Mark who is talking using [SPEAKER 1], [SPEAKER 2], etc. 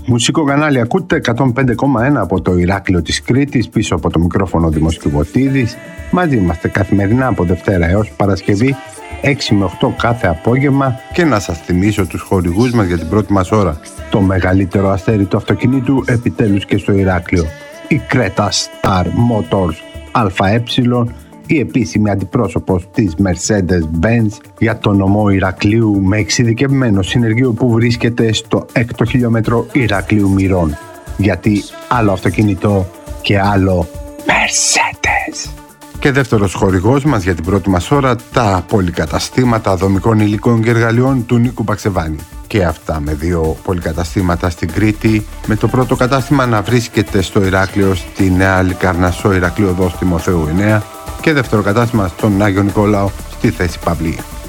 [SPEAKER 1] Μουσικό κανάλι ακούτε 105,1 από το Ηράκλειο της Κρήτης, πίσω από το μικρόφωνο Δήμος Κιβωτίδης. Μαζί είμαστε καθημερινά από Δευτέρα έως Παρασκευή 6 με 8 κάθε απόγευμα. Και να σας θυμίσω τους χορηγούς μας για την πρώτη μας ώρα. Το μεγαλύτερο αστέρι του αυτοκινήτου επιτέλους και στο Ηράκλειο, η Creta Star Motors ΑΕ, η επίσημη αντιπρόσωπος της Mercedes-Benz για το νομό Ηρακλείου, με εξειδικευμένο συνεργείο που βρίσκεται στο 6ο χιλιόμετρο Ηρακλείου Μυρών. Γιατί άλλο αυτοκίνητο και άλλο Mercedes. Και δεύτερος χορηγός μας για την πρώτη μας ώρα, τα πολυκαταστήματα δομικών υλικών και εργαλειών του Νίκου Μπαξεβάνη. Και αυτά με 2 πολυκαταστήματα στην Κρήτη, με το πρώτο κατάστημα να βρίσκεται στο Ηράκλειο, στη Νέα Λικαρνασσό Ηρακλείου Οδός Τιμοθέου 9, και δεύτερο κατάστημα στον Άγιο Νικόλαο, στη Θέση Παυλή.